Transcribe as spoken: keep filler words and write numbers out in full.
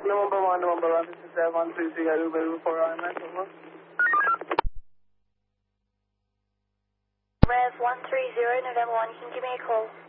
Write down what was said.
November one, November one, this is uh, one three three, Aruba for I M S, over. Rev one three zero, November one, you can give me a call.